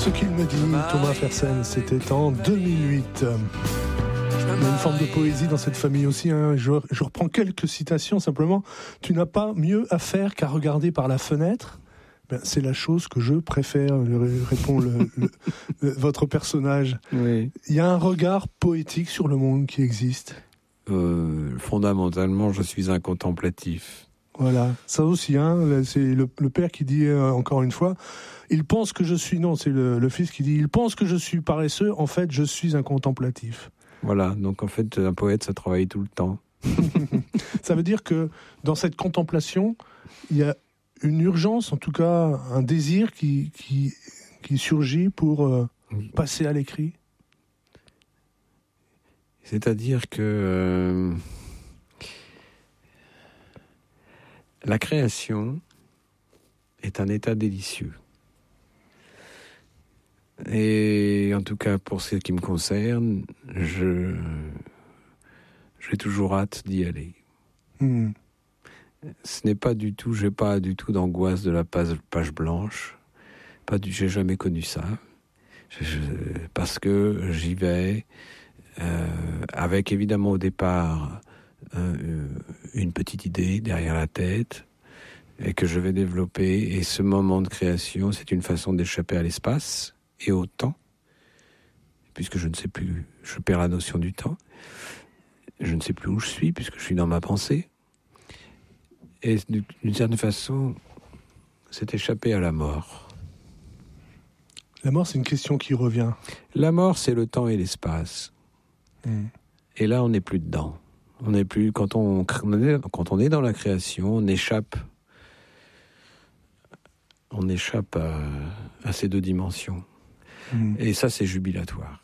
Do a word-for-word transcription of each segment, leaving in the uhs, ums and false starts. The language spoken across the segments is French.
Ce qu'il me dit, Thomas Fersen, c'était en deux mille huit. Il y a une forme de poésie dans cette famille aussi. Hein. Je, je reprends quelques citations simplement. Tu n'as pas mieux à faire qu'à regarder par la fenêtre. Ben, c'est la chose que je préfère, répond le, le, le, votre personnage. Oui. Il y a un regard poétique sur le monde qui existe. Euh, fondamentalement, je suis un contemplatif. Voilà, ça aussi, hein, c'est le, le père qui dit euh, encore une fois, il pense que je suis, non, c'est le, le fils qui dit, il pense que je suis paresseux, en fait, je suis un contemplatif. Voilà, donc en fait, un poète, ça travaille tout le temps. Ça veut dire que dans cette contemplation, il y a une urgence, en tout cas un désir qui, qui, qui surgit pour euh, passer à l'écrit. C'est-à-dire que euh, la création est un état délicieux. Et en tout cas, pour ce qui me concerne, je j'ai toujours hâte d'y aller. Mmh. Ce n'est pas du tout, j'ai pas du tout d'angoisse de la page, page blanche. Pas du, j'ai jamais connu ça. Je, je, parce que j'y vais euh, avec évidemment au départ euh, une petite idée derrière la tête et que je vais développer. Et ce moment de création, c'est une façon d'échapper à l'espace et au temps, puisque je ne sais plus, je perds la notion du temps. Je ne sais plus où je suis, puisque je suis dans ma pensée. Et d'une certaine façon, c'est échapper à la mort. La mort, c'est une question qui revient. La mort, c'est le temps et l'espace. Mmh. Et là, on n'est plus dedans. On n'est plus, quand on, quand on est dans la création, on échappe, on échappe à, à ces deux dimensions. Mmh. Et ça, c'est jubilatoire.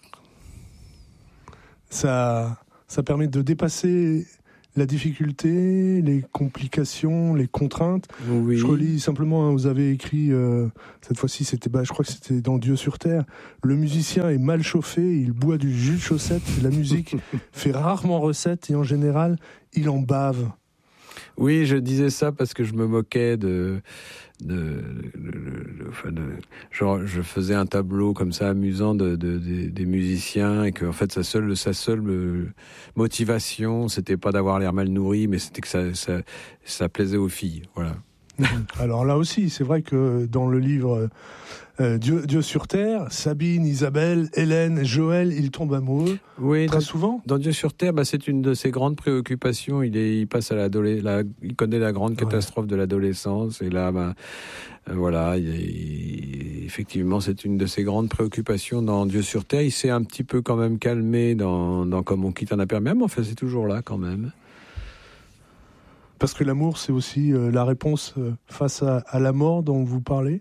Ça, ça permet de dépasser la difficulté, les complications, les contraintes. Oui. Je relis simplement, hein, vous avez écrit, euh, cette fois-ci, c'était, bah, je crois que c'était dans Dieu sur Terre, le musicien est mal chauffé, il boit du jus de chaussette, la musique fait rarement recette et en général, il en bave. Oui, je disais ça parce que je me moquais de... de, de, de, de, de genre, je faisais un tableau comme ça amusant de, de, de, des musiciens et que en fait sa seule, sa seule motivation, c'était pas d'avoir l'air mal nourri, mais c'était que ça, ça, ça plaisait aux filles. Voilà. Alors là aussi, c'est vrai que dans le livre euh, Dieu, Dieu sur Terre, Sabine, Isabelle, Hélène, Joël, ils tombent amoureux. Oui, très dans, souvent. Dans Dieu sur Terre, bah, c'est une de ses grandes préoccupations. Il est, il passe à l'adolescence, il connaît la grande catastrophe ouais. de l'adolescence, et là, bah, euh, voilà, il, il, effectivement, c'est une de ses grandes préoccupations dans Dieu sur Terre. Il s'est un petit peu quand même calmé dans, dans Comme on quitte un appel, même, enfin, c'est toujours là quand même. Parce que l'amour, c'est aussi euh, la réponse euh, face à, à la mort dont vous parlez.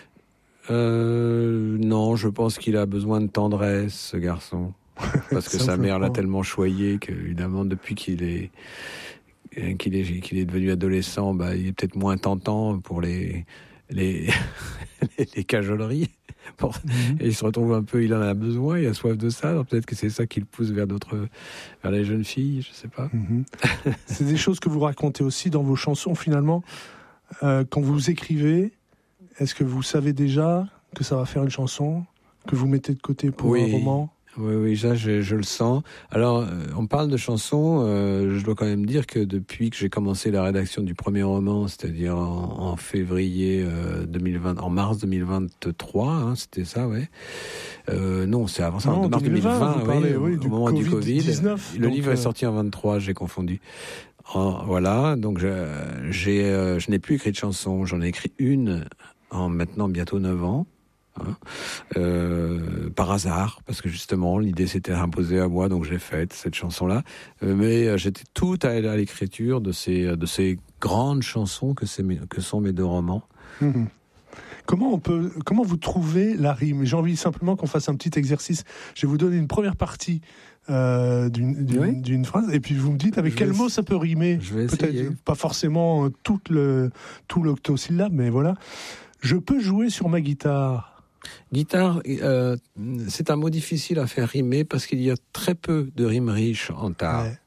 Euh, non, je pense qu'il a besoin de tendresse, ce garçon. Parce que sa mère l'a tellement choyé qu'évidemment, depuis qu'il est, qu'il est, qu'il est devenu adolescent, bah, il est peut-être moins tentant pour les, les, les, les cajoleries. Bon, mm-hmm. Et il se retrouve un peu, il en a besoin, il a soif de ça. Alors peut-être que c'est ça qui le pousse vers d'autres, vers les jeunes filles, je sais pas. Mm-hmm. C'est des choses que vous racontez aussi dans vos chansons, finalement. Euh, quand vous écrivez, est-ce que vous savez déjà que ça va faire une chanson que vous mettez de côté pour oui. un roman? Oui, oui, ça, je, je le sens. Alors, euh, on parle de chansons. Euh, je dois quand même dire que depuis que j'ai commencé la rédaction du premier roman, c'est-à-dire en, en février euh, deux mille vingt, en mars deux mille vingt-trois, hein, c'était ça, ouais. Euh, non, c'est avant ça, non, en mars deux mille vingt, vous parlez, oui, oui, au du moment COVID du Covid. dix-neuf, le livre euh... est sorti en vingt-trois, j'ai confondu. En, voilà, donc je, j'ai, euh, je n'ai plus écrit de chansons. J'en ai écrit une en maintenant bientôt neuf ans. Hein, euh, par hasard, parce que justement l'idée s'était imposée à moi, donc j'ai fait cette chanson-là. Euh, mais euh, j'étais tout à, à l'écriture de ces de ces grandes chansons que c'est mes, que sont mes deux romans. Mmh. Comment on peut, comment vous trouvez la rime? J'ai envie simplement qu'on fasse un petit exercice. Je vais vous donner une première partie euh, d'une, d'une, oui. d'une phrase, et puis vous me dites avec je quel mot ça peut rimer. Je vais Peut-être essayer. Pas forcément tout le tout l'octosyllabe, mais voilà. Je peux jouer sur ma guitare. Guitare, euh, c'est un mot difficile à faire rimer parce qu'il y a très peu de rimes riches en tare. Ouais.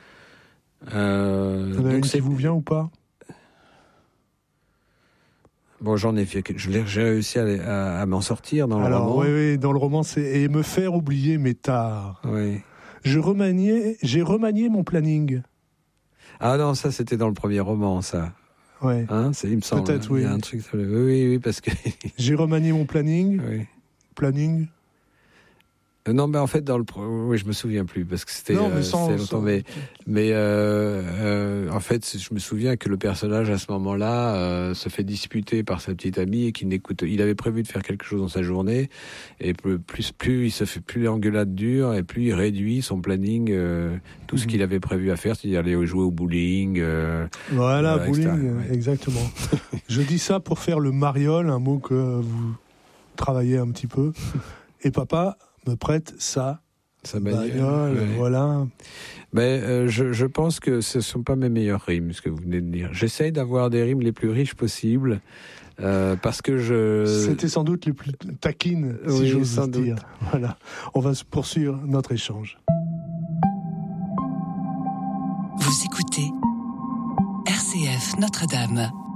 Euh, donc une c'est... qui vous vient ou pas? Bon, j'en ai fait, je l'ai, j'ai réussi à, à, à m'en sortir dans le Alors, roman. oui, oui, dans le roman, c'est et me faire oublier mes tares. Oui. Je remaniais, j'ai remanié mon planning. Ah non, ça c'était dans le premier roman, ça. Ouais. Hein, c'est, il me semble. Peut-être, oui. Il y a un truc. Oui, oui, oui, parce que. J'ai remanié mon planning. Oui. Planning. Euh, non, mais en fait, dans le, oui, je me souviens plus parce que c'était, non, mais euh, sans, c'était longtemps. sans... Mais, mais euh, euh, en fait, je me souviens que le personnage à ce moment-là euh, se fait disputer par sa petite amie et qu'il n'écoute. Il avait prévu de faire quelque chose dans sa journée et plus, plus, plus il se fait, plus l'engueulade dure et plus il réduit son planning, euh, tout mmh. ce qu'il avait prévu à faire, c'est-à-dire aller jouer au bowling. Euh, voilà, euh, bowling, ouais. exactement. Je dis ça pour faire le mariole, un mot que vous travaillez un petit peu. Et papa me prête ça. Sa bagnole, bagnole, ouais. Voilà. Ben, euh, je, je pense que ce ne sont pas mes meilleures rimes, ce que vous venez de dire. J'essaye d'avoir des rimes les plus riches possibles, euh, parce que je... C'était sans doute les plus taquines, oui, si j'ose sans dire. doute. Voilà. On va poursuivre notre échange. Vous écoutez R C F Notre-Dame.